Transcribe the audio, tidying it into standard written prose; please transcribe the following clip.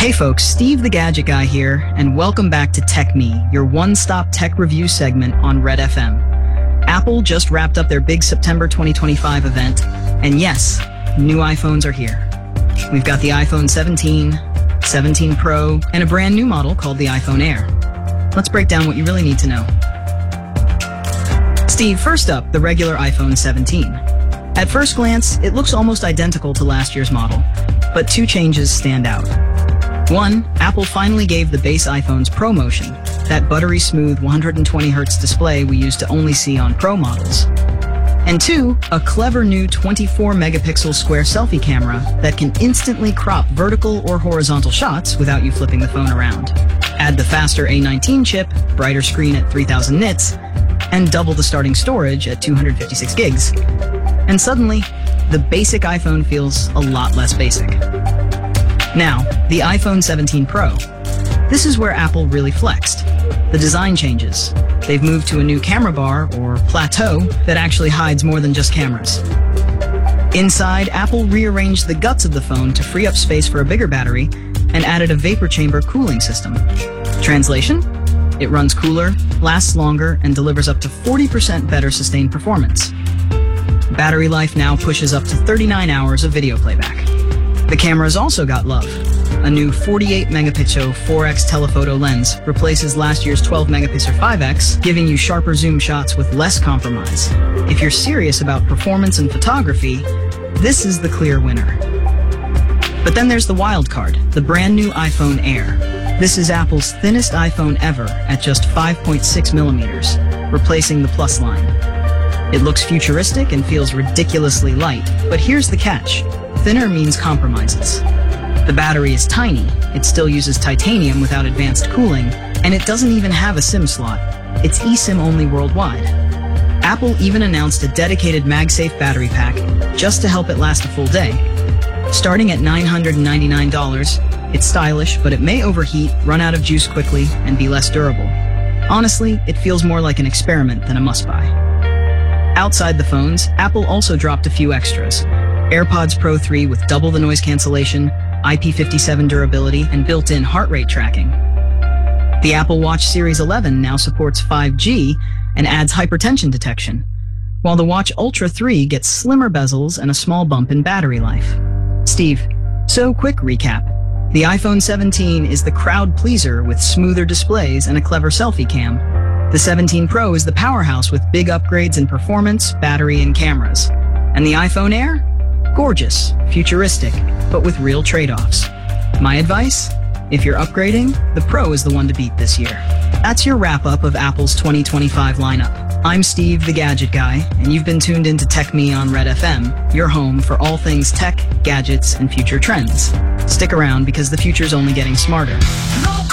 Hey folks, Steve the Gadget Guy here, and welcome back to Tech Me, your one-stop tech review segment on Red FM. Apple just wrapped up their big September 2025 event, and yes, new iPhones are here. We've got the iPhone 17, 17 Pro, and a brand new model called the iPhone Air. Let's break down what you really need to know. Steve, first up, the regular iPhone 17. At first glance, it looks almost identical to last year's model, but two changes stand out. One, Apple finally gave the base iPhone's Pro Motion, that buttery smooth 120Hz display we used to only see on Pro models. And two, a clever new 24-megapixel square selfie camera that can instantly crop vertical or horizontal shots without you flipping the phone around. Add the faster A19 chip, brighter screen at 3000 nits, and double the starting storage at 256 gigs. And suddenly, the basic iPhone feels a lot less basic. Now, the iPhone 17 Pro. This is where Apple really flexed. The design changes. They've moved to a new camera bar, or plateau, that actually hides more than just cameras. Inside, Apple rearranged the guts of the phone to free up space for a bigger battery and added a vapor chamber cooling system. Translation? It runs cooler, lasts longer, and delivers up to 40% better sustained performance. Battery life now pushes up to 39 hours of video playback. The camera's also got love. A new 48-megapixel 4x telephoto lens replaces last year's 12-megapixel 5x, giving you sharper zoom shots with less compromise. If you're serious about performance and photography, this is the clear winner. But then there's the wild card, the brand new iPhone Air. This is Apple's thinnest iPhone ever at just 5.6 millimeters, replacing the Plus line. It looks futuristic and feels ridiculously light, but here's the catch. Thinner means compromises. The battery is tiny, it still uses titanium without advanced cooling, and it doesn't even have a SIM slot. It's eSIM only worldwide. Apple even announced a dedicated MagSafe battery pack just to help it last a full day. Starting at $999, it's stylish, but it may overheat, run out of juice quickly, and be less durable. Honestly, it feels more like an experiment than a must-buy. Outside the phones, Apple also dropped a few extras. AirPods Pro 3 with double the noise cancellation, IP57 durability, and built-in heart rate tracking. The Apple Watch Series 11 now supports 5G and adds hypertension detection, while the Watch Ultra 3 gets slimmer bezels and a small bump in battery life. Steve, so quick recap. The iPhone 17 is the crowd pleaser with smoother displays and a clever selfie cam. The 17 Pro is the powerhouse with big upgrades in performance, battery, and cameras. And the iPhone Air? Gorgeous, futuristic, but with real trade-offs. My advice? If you're upgrading, the Pro is the one to beat this year. That's your wrap-up of Apple's 2025 lineup. I'm Steve the Gadget Guy, and you've been tuned into Tech Me on Red FM, your home for all things tech, gadgets, and future trends. Stick around because the future's only getting smarter.